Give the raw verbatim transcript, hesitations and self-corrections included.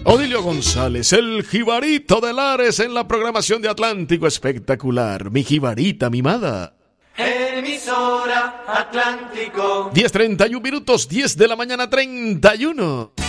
Odilio González, el jibarito de Lares en la programación de Atlántico. Espectacular, mi jibarita mimada. Emisora Atlántico. diez treinta y uno minutos, diez de la mañana, treinta y uno.